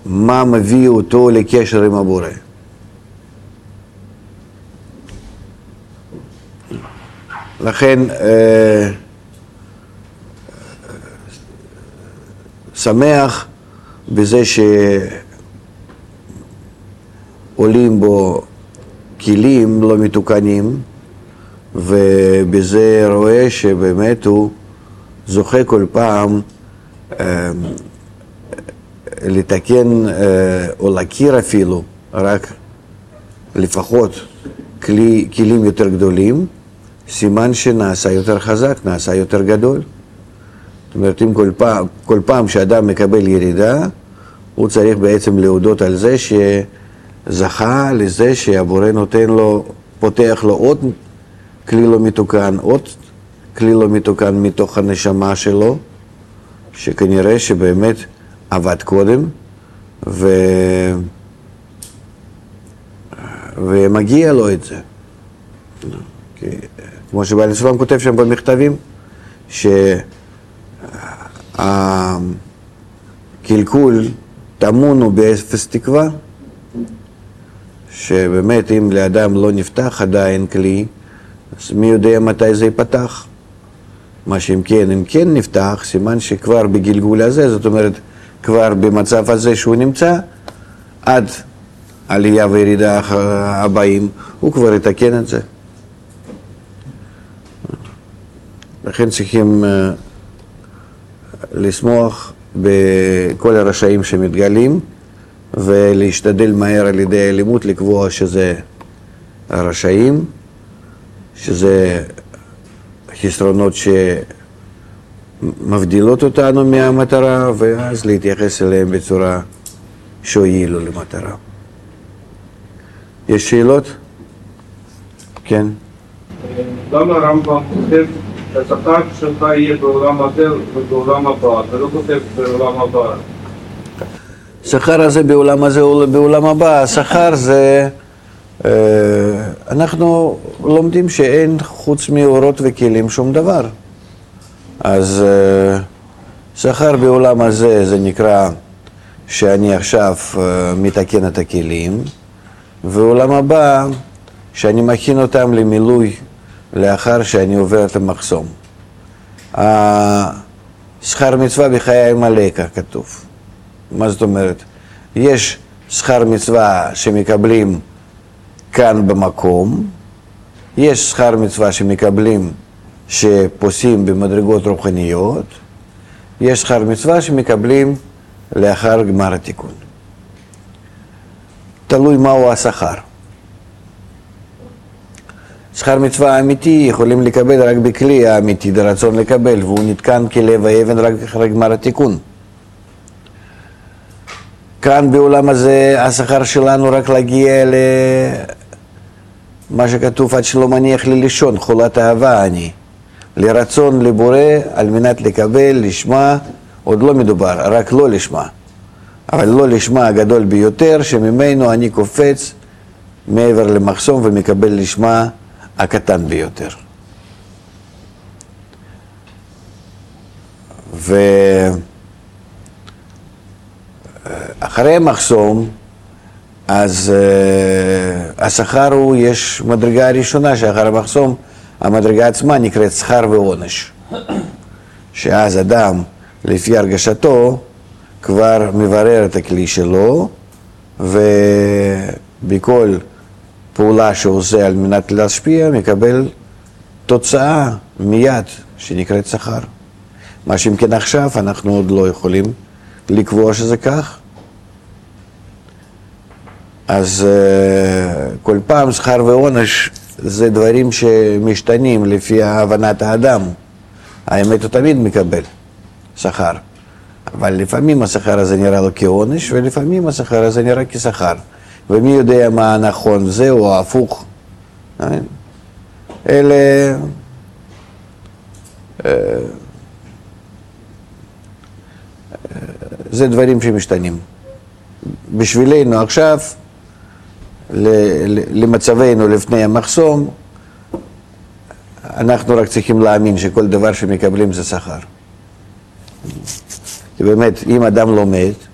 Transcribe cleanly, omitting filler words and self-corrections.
מה מביא אותו לקשר עם הבורא. לכן שמח בזה שעולים בו כלים לא מתוקנים, ובזה רואה שבאמת הוא זוכה כל פעם לתקן או להכיר אפילו רק לפחות כלים יותר גדולים, סימן שנעשה יותר חזק, נעשה יותר גדול. זאת אומרת, אם כל פעם שאדם מקבל ירידה, הוא צריך בעצם להודות על זה שזכה לזה שהבורא נותן לו, פותח לו עוד כלי לא מתוקן, עוד כלי לא מתוקן מתוך הנשמה שלו, שכנראה שבאמת עבד קודם, ומגיע לו את זה. כמו שבעל הסולם כותב שם במכתבים, שהקלקול טמון הוא באפס תקווה, שבאמת אם לאדם לא נפתח עדיין כלי, אז מי יודע מתי זה ייפתח. מה שאם כן נפתח, סימן שכבר בגלגול הזה, זאת אומרת, כבר במצב הזה שהוא נמצא, עד עלייה וירידה הבאים, הוא כבר יתקן את זה. לכן צריכים לשמוח בכל הרשעים שמתגלים, ולהשתדל מהר על ידי הלימוד לקבוע שזה הרשעים, שזה חסרונות שמבדילות אותנו מהמטרה, ואז להתייחס אליהם בצורה שהועילו למטרה. יש שאלות? כן. למה הרמב"ם כותב שהשכר שלך יהיה בעולם הזה ובעולם הבא, אתה לא כותב בעולם הבא? השכר הזה בעולם הזה או בעולם הבא, השכר זה, אנחנו לומדים שאין חוץ מאורות וכלים שום דבר. אז שכר בעולם הזה זה נקרא שאני עכשיו מתקן את הכלים, ועולם הבא שאני מכין אותם למילוי לאחר שאני עובר את המחסום. שכר מצווה בחיי מלאקה כתוב. מה זאת אומרת? יש שכר מצווה שמקבלים כאן במקום, יש שכר מצווה שמקבלים שפוסים במדרגות רוחניות, יש שכר מצווה שמקבלים לאחר גמר התיקון. תלוי מהו השכר. שכר מצווה אמיתי יכולים לקבל רק בכלי האמיתי, ברצון לקבל, והוא נתקן כלב האבן רק אחרי גמר התיקון. כאן בעולם הזה השכר שלנו רק להגיע למה שכתוב עד שלא מניח לי לישון, חולת אהבה אני. לרצון לבורא על מנת לקבל, לשמה, עוד לא מדובר, רק לא לשמה. אבל לא לשמה הגדול ביותר שממנו אני קופץ מעבר למחסום ומקבל לשמה הקטן ביותר. אחרי המחסום, אז השכר הוא, יש מדרגה הראשונה שאחר המחסום, המדרגה עצמה נקראת שכר ועונש. שאז אדם, לפי הרגשתו, כבר מברר את הכלי שלו, ובכל פעולה שעושה על מנת להשפיע, מקבל תוצאה מיד שנקראת שכר. מה שאם כן עכשיו, אנחנו עוד לא יכולים לקבוע שזה כך. אז כל פעם שכר ועונש זה דברים שמשתנים לפי הבנת האדם. האמת הוא תמיד מקבל שכר. אבל לפעמים השכר הזה נראה לו כעונש, ולפעמים השכר הזה נראה כשכר. ומי יודע מה נכון, זה או ההפוך. אלה זה דברים שמשתנים. בשבילנו עכשיו, למצבנו לפני המחסום, אנחנו רק צריכים להאמין שכל דבר שמקבלים זה שכר. כי באמת, אם אדם לומד,